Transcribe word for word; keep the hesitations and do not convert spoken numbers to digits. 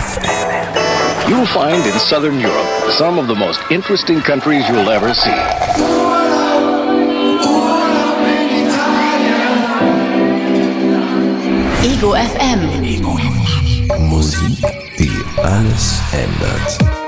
F M. You'll find in Southern Europe some of the most interesting countries you'll ever see. Ego F M. Ego F M. Musik, die alles ändert.